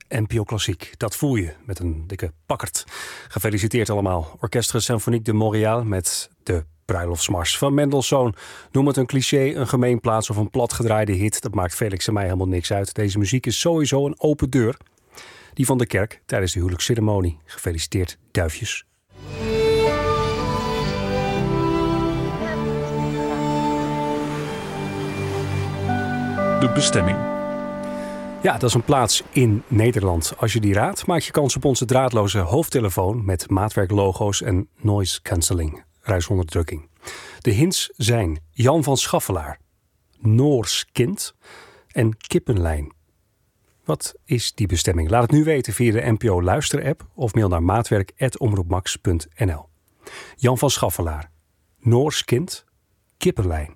NPO Klassiek. Dat voel je met een dikke pakkerd. Gefeliciteerd allemaal. Orchestre Symphonique de Montréal met de Bruiloftsmars van Mendelssohn. Noem het een cliché, een gemeenplaats of een platgedraaide hit. Dat maakt Felix en mij helemaal niks uit. Deze muziek is sowieso een open deur. Die van de kerk tijdens de huwelijksceremonie. Gefeliciteerd, duifjes. De bestemming. Ja, dat is een plaats in Nederland. Als je die raadt, maak je kans op onze draadloze hoofdtelefoon met maatwerklogo's en noise cancelling, ruisonderdrukking. De hints zijn Jan van Schaffelaar, Noors kind en kippenlijn. Wat is die bestemming? Laat het nu weten via de NPO Luister-app of mail naar maatwerk@omroepmax.nl. Jan van Schaffelaar, Noors kind, kippenlijn.